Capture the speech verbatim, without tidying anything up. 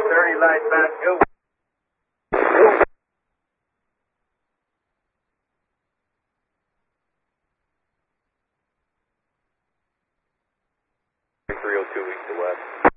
thirty light back, go. three oh two east to west.